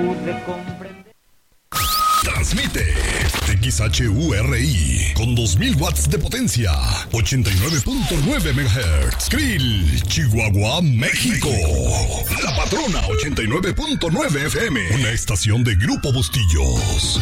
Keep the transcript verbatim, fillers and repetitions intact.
Transmite X H U R I con dos mil watts de potencia, ochenta y nueve punto nueve megahertz. Krill, Chihuahua, México. La Patrona ochenta y nueve punto nueve F M, una estación de Grupo Bustillos.